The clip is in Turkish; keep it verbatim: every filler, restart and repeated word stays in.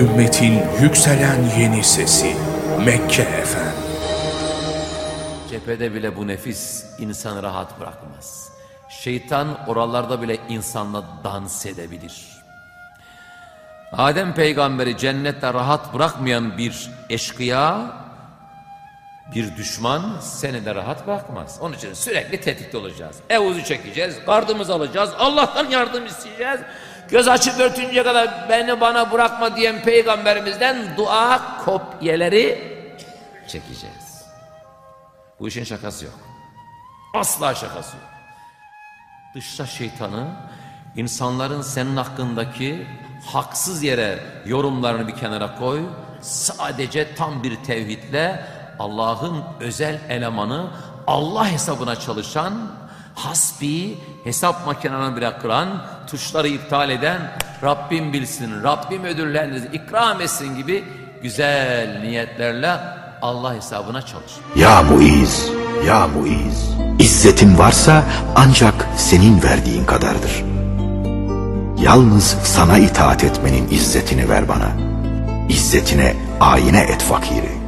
Ümmetin yükselen yeni sesi Mekke Efem. Cephede bile bu nefis insanı rahat bırakmaz. Şeytan oralarda bile insanla dans edebilir. Adem peygamberi cennette rahat bırakmayan bir eşkıya, bir düşman seni de rahat bırakmaz. Onun için sürekli tetikte olacağız. Evuzu çekeceğiz, gardımızı alacağız, Allah'tan yardım isteyeceğiz. Göz açıp örtünceye kadar beni bana bırakma diyen peygamberimizden dua kopyeleri çekeceğiz. Bu işin şakası yok. Asla şakası yok. Dışta şeytanı, insanların senin hakkındaki haksız yere yorumlarını bir kenara koy. Sadece tam bir tevhidle Allah'ın özel elemanı, Allah hesabına çalışan, hasbi, hesap makinelerini bile kıran, tuşları iptal eden, Rabbim bilsin, Rabbim ödüllerinizi ikram etsin gibi güzel niyetlerle Allah hesabına çalış. Ya Muiz, ya Muiz, İzzetin varsa ancak senin verdiğin kadardır. Yalnız sana itaat etmenin izzetini ver bana. İzzetine ayine et fakiri.